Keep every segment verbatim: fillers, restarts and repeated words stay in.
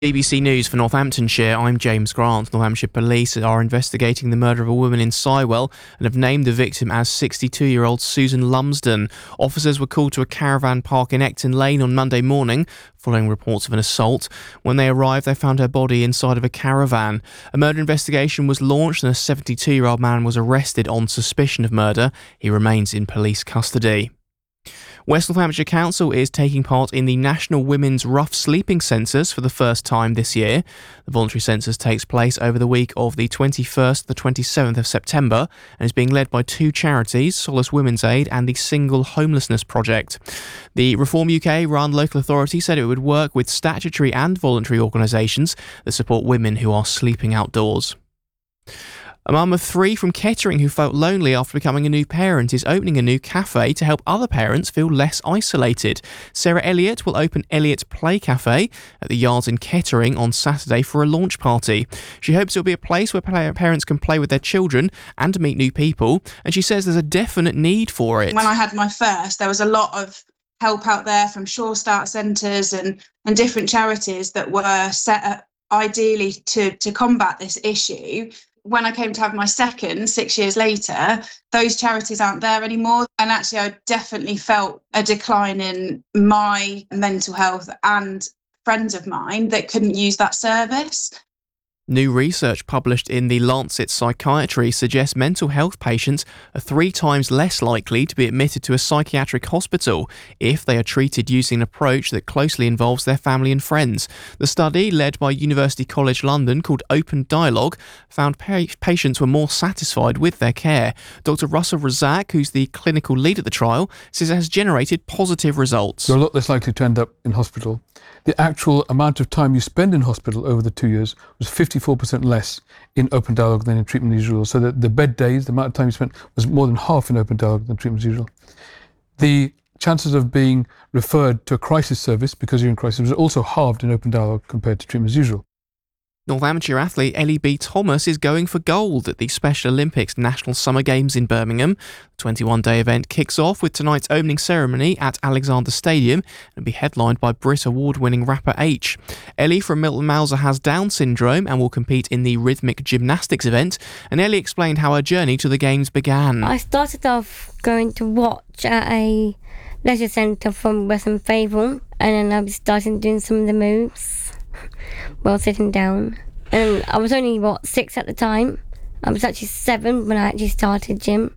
B B C News for Northamptonshire, I'm James Grant. Northamptonshire Police are investigating the murder of a woman in Sywell and have named the victim as sixty-two-year-old Susan Lumsden. Officers were called to a caravan park in Ecton Lane on Monday morning following reports of an assault. When they arrived, they found her body inside of a caravan. A murder investigation was launched and a seventy-two-year-old man was arrested on suspicion of murder. He remains in police custody. West Northamptonshire Council is taking part in the National Women's Rough Sleeping Census for the first time this year. The voluntary census takes place over the week of the twenty-first to the twenty-seventh of September and is being led by two charities, Solace Women's Aid and the Single Homelessness Project. The Reform U K-run local authority said it would work with statutory and voluntary organisations that support women who are sleeping outdoors. A mum of three from Kettering who felt lonely after becoming a new parent is opening a new cafe to help other parents feel less isolated. Sarah Elliott will open Elliott's Play Cafe at the Yards in Kettering on Saturday for a launch party. She hopes it will be a place where parents can play with their children and meet new people, and she says there's a definite need for it. When I had my first, there was a lot of help out there from Sure Start centres and, and different charities that were set up ideally to, to combat this issue. When I came to have my second, six years later, those charities aren't there anymore. And actually, I definitely felt a decline in my mental health and friends of mine that couldn't use that service. New research published in the Lancet Psychiatry suggests mental health patients are three times less likely to be admitted to a psychiatric hospital if they are treated using an approach that closely involves their family and friends. The study, led by University College London, called Open Dialogue, found pa- patients were more satisfied with their care. Doctor Russell Razak, who's the clinical lead at the trial, says it has generated positive results. You're a lot less likely to end up in hospital. The actual amount of time you spend in hospital over the two years was fifty-four percent less in Open Dialogue than in treatment as usual. So that the bed days, the amount of time you spent, was more than half in Open Dialogue than treatment as usual. The chances of being referred to a crisis service because you're in crisis was also halved in Open Dialogue compared to treatment as usual. Northamptonshire athlete Ellie B. Thomas is going for gold at the Special Olympics National Summer Games in Birmingham. The twenty-one-day event kicks off with tonight's opening ceremony at Alexander Stadium and will be headlined by Brit Award-winning rapper H. Ellie from Milton Mauser has Down syndrome and will compete in the rhythmic gymnastics event. And Ellie explained how her journey to the Games began. I started off going to watch at a leisure centre from Western Fable, and then I was starting doing some of the moves while sitting down. And I was only, what, six at the time. I was actually seven when I actually started gym.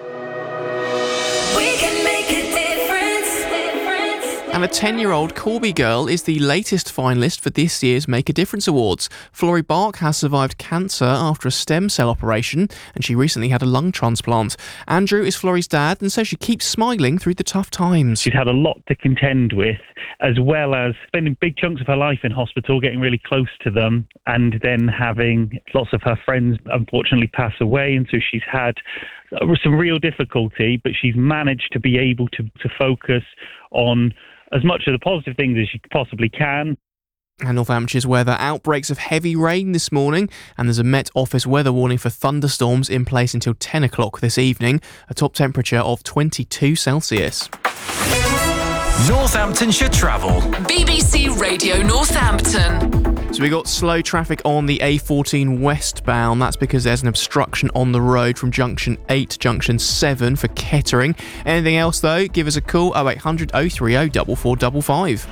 We can make a difference, difference. And a ten-year-old Corby girl is the latest finalist for this year's Make a Difference Awards. Florrie Bark has survived cancer after a stem cell operation, and she recently had a lung transplant. Andrew is Florrie's dad and says she keeps smiling through the tough times. She's had a lot to contend with, as well as spending big chunks of her life in hospital, getting really close to them, and then having lots of her friends unfortunately pass away. And so she's had some real difficulty, but she's managed to be able to, to focus on as much of the positive things as she possibly can. And Northamptonshire weather: outbreaks of heavy rain this morning, and there's a Met Office weather warning for thunderstorms in place until ten o'clock this evening. A top temperature of twenty-two Celsius. Northamptonshire travel. B B C Radio Northampton. So we got slow traffic on the A fourteen westbound. That's because there's an obstruction on the road from junction eight to junction seven for Kettering. Anything else though, give us a call oh eight hundred oh three oh four four five five.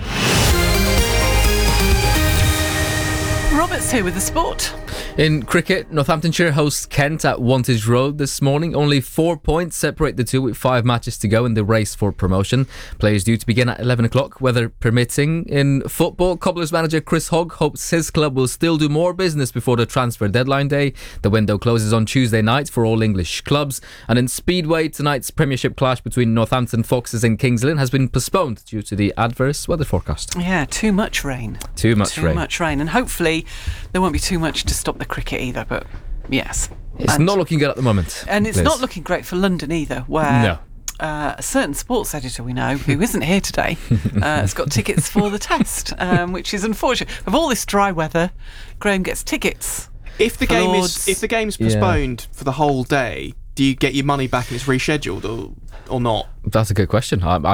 Robert's here with the sport. In cricket, Northamptonshire hosts Kent at Wantage Road this morning. Only four points separate the two with five matches to go in the race for promotion. Players due to begin at eleven o'clock, weather permitting. In football, Cobblers manager Chris Hogg hopes his club will still do more business before the transfer deadline day. The window closes on Tuesday night for all English clubs. And in Speedway, tonight's Premiership clash between Northampton Foxes and Kings Lynn has been postponed due to the adverse weather forecast. Yeah, too much rain. Too much too rain. Too much rain. And hopefully there won't be too much to stop the cricket either, but yes. It's and, not looking good at the moment. And it's Liz. not looking great for London either, where no. uh, a certain sports editor we know, who isn't here today, uh, has got tickets for the test, um, which is unfortunate. With all this dry weather, Graham gets tickets. If the for game Lords. is if the game's postponed yeah. for the whole day, do you get your money back and it's rescheduled or or not? That's a good question. I, I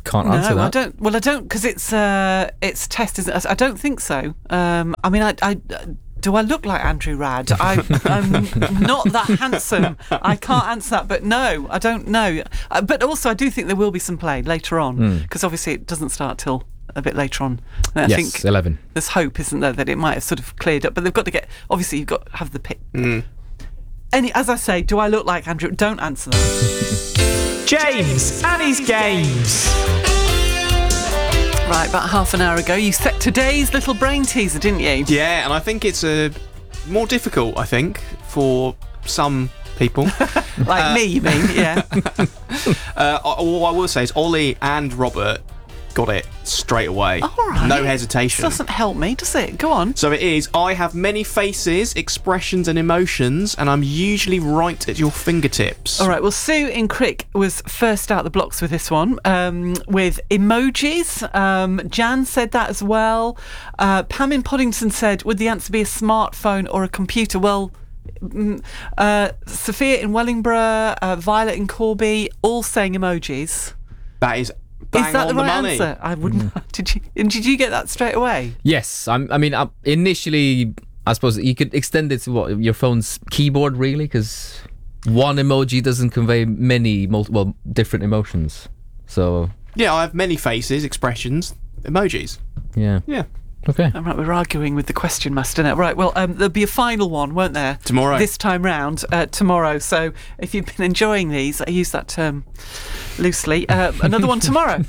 can't no, answer that. I don't. Well, I don't because it's uh, it's test, isn't it? I don't think so. Um, I mean, I, I do I look like Andrew Radd? I, I'm not that handsome. I can't answer that. But no, I don't know. Uh, but also, I do think there will be some play later on because obviously it doesn't start till a bit later on. And I yes, think eleven. There's hope, isn't there, that it might have sort of cleared up. But they've got to get. Obviously, you've got to have the pick. Mm. Any, as I say, do I look like Andrew? Don't answer that. James and his games. Right, about half an hour ago, you set today's little brain teaser, didn't you? Yeah, and I think it's a more difficult, I think, for some people. Like uh, me, you mean? Yeah. uh, all I will say is Ollie and Robert got it straight away. All right. No hesitation. This doesn't help me, does it? Go on. So it is, I have many faces, expressions and emotions, and I'm usually right at your fingertips. All right, well, Sue in Crick was first out the blocks with this one, um, with emojis. Um, Jan said that as well. Uh, Pam in Poddington said, would the answer be a smartphone or a computer? Well, mm, uh, Sophia in Wellingborough, uh, Violet in Corby, all saying emojis. That is bang Is that on the right money. answer? I wouldn't. Did you? And did you get that straight away? Yes, I'm, I mean, uh, initially, I suppose you could extend it to what your phone's keyboard, really, because one emoji doesn't convey many, multi- well, different emotions. So Yeah, I have many faces, expressions, emojis. yeah, Yeah. okay. All right, we're arguing with the question master now. Right, well, um, there'll be a final one, won't there? Tomorrow. This time round, uh, tomorrow. So if you've been enjoying these, I use that term loosely. Uh, another one tomorrow.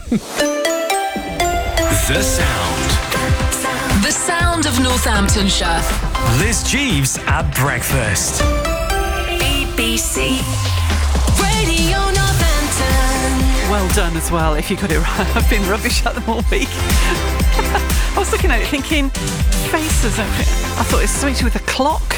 The Sound. The sound of Northamptonshire. Liz Jeeves at breakfast. B B C Radio Northampton. Well done as well, if you got it right. I've been rubbish at them all week. I was looking at it thinking, faces. I thought it's something to do with a clock.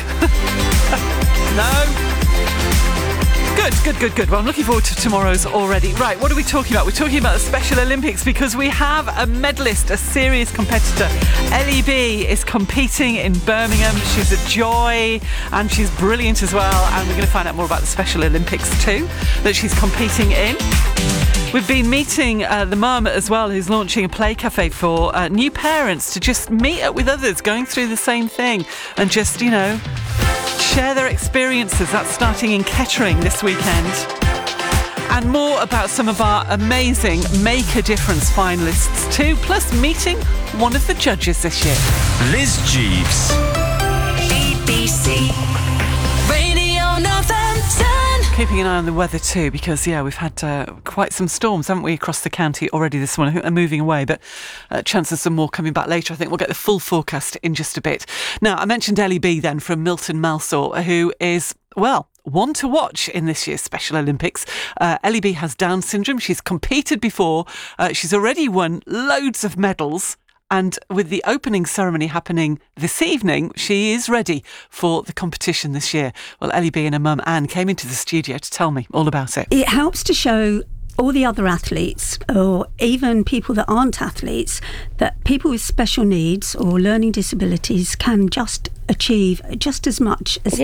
No. Good, good, good, good. Well, I'm looking forward to tomorrow's already. Right, what are we talking about? We're talking about the Special Olympics because we have a medalist, a serious competitor. Ellie B is competing in Birmingham. She's a joy and she's brilliant as well. And we're going to find out more about the Special Olympics too, that she's competing in. We've been meeting uh, the mum as well, who's launching a play cafe for uh, new parents to just meet up with others going through the same thing and just, you know, share their experiences. That's starting in Kettering this weekend. And more about some of our amazing Make a Difference finalists too, plus meeting one of the judges this year. Liz Jeeves. B B C Radio Northampton. Keeping an eye on the weather too, because yeah, we've had uh, quite some storms, haven't we, across the county already this morning. I think they're moving away, but uh, chances of some more coming back later. I think we'll get the full forecast in just a bit. Now, I mentioned Ellie B then from Milton Malsaw, who is, well, one to watch in this year's Special Olympics. Uh, Ellie B has Down syndrome. She's competed before. Uh, she's already won loads of medals. And with the opening ceremony happening this evening, she is ready for the competition this year. Well, Ellie B and her mum Anne came into the studio to tell me all about it. It helps to show all the other athletes, or even people that aren't athletes, that people with special needs or learning disabilities can just achieve just as much as